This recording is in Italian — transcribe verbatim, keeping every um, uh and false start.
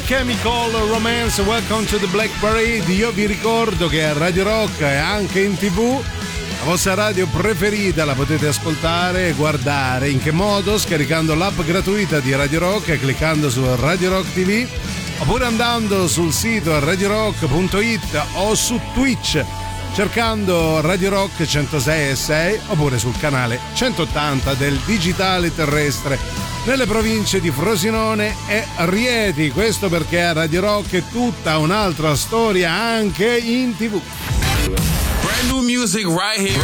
Chemical Romance, Welcome to the Black Parade. Io vi ricordo che Radio Rock è anche in tv, la vostra radio preferita la potete ascoltare e guardare. In che modo? Scaricando l'app gratuita di Radio Rock e cliccando su Radio Rock ti vu, oppure andando sul sito radio rock punto it o su Twitch cercando Radio Rock centosei e sei, oppure sul canale centottanta del digitale terrestre nelle province di Frosinone e Rieti. Questo perché Radio Rock è tutta un'altra storia anche in tv. Brand new music right here.